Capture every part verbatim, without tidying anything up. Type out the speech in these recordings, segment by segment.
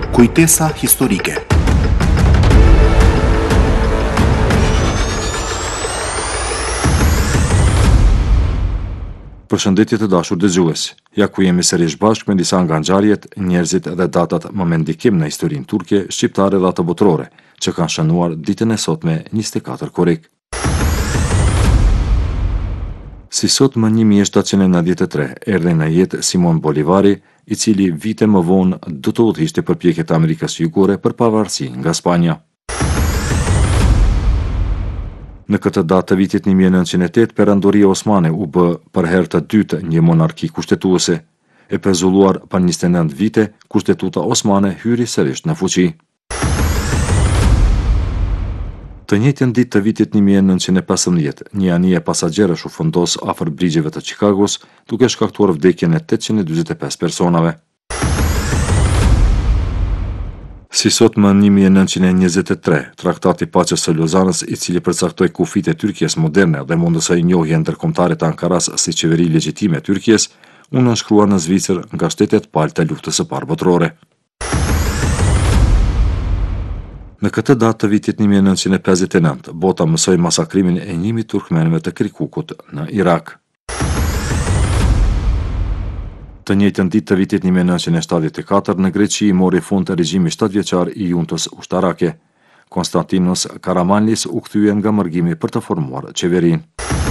Kujtesa historike. Përshëndetje të dashur dëgjues. Ja ku jemi sërish bashkë me disa nga ngjarjet, njerëzit dhe datat më me ndikim në historinë turke, shqiptare dhe ato botërore, që kanë shënuar ditën e sotme njëzet e katër korrik. Si sot më një mijë e shtatëqind e nëntëdhjetë e tre erdhi në jetë Simon Bolivari, i cili vite më vonë do të udhëhiqte përpjekjet e Amerikës Jugore për pavarësi nga Spanja. Në këtë datë të vitit një mijë e nëntëqind e tetë, Perandoria Osmane u bë për herë të dytë një monarki kushtetuese. E pezulluar për njëzet e nëntë vite, Kushtetuta Osmane hyri sërish në fuqi. Të njëjtën ditë të vitit një mijë e nëntëqind e pesëmbëdhjetë, një anije pasagjerësh u fundos afër brigjeve të Chicagos, duke shkaktuar vdekjen e tetëqind e dyzet e pesë personave. Si sot më një mijë e nëntëqind e njëzet e tre, Traktati i Paqes së Lozanës, i cili përcaktoi kufijtë e Tyrkisë moderne dhe mundësoi njohje ndërkombëtare të Ankaras si qeveri legjitime e Tyrkisë, u nënshkrua në Zvicër nga shtetet palë të luftës së parë botërore. Në këtë datë të vitit një mijë e nëntëqind e pesëdhjetë e nëntë, bota mësoi masakrimin e një mijë turkmenëve të Kirkukut në Irak. Të njëjtën ditë të vitit një mijë e nëntëqind e shtatëdhjetë e katër, në Greqi mori fund regjimi shtatëvjeçar i juntës ushtarake. Konstantinos Karamanlis u kthye nga mërgimi për të formuar qeverinë.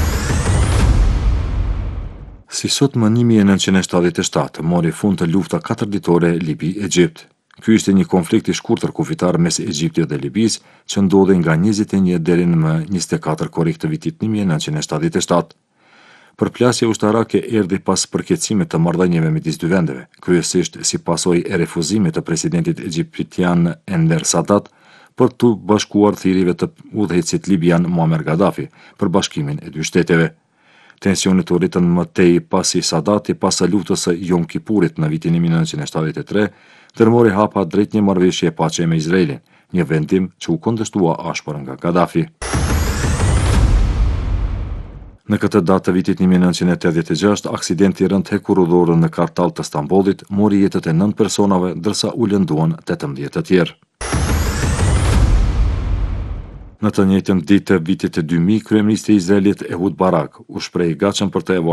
Si sot më një mijë e nëntëqind e shtatëdhjetë e shtatë, mori fund lufta katërditore Libi-Egjipt. Ky ishte një konflikt i shkurtër kufitar mes Egjiptit dhe Libisë, që ndodhi nga njëzet e një deri në njëzet e katër korrik të vitit një mijë e nëntëqind e shtatëdhjetë e shtatë. Përplasja ushtarake erdhi pas përkeqësimit të marrëdhënieve midis dy vendeve, kryesisht si pasojë e refuzimit të presidentit egjiptian Enver Sadat për të bashkuar thirrjeve të udhëheqësit libian Muammar Gaddafi për bashkimin e dy shteteve. Tensionet u rritën më tej pasi Sadati pas luftës së Yom Kipurit në vitin një mijë e nëntëqind e shtatëdhjetë e tre, tërmori hapa drejt një marrëveshje paqe me Izraelin, një vendim që u kundërshtua ashpër nga Gaddafi. Në këtë datë të vitit një mijë e nëntëqind e tetëdhjetë e gjashtë, aksidenti rënd hekurudhore në Kartal të Stambollit mori jetët e nëntë personave, ndërsa u lënduan tetëmbëdhjetë të tjerë. Në të njëjtën ditë të vitit të dy mijë, kryeministri i Izraelit Ehud Barak u shpreh i gatshëm për të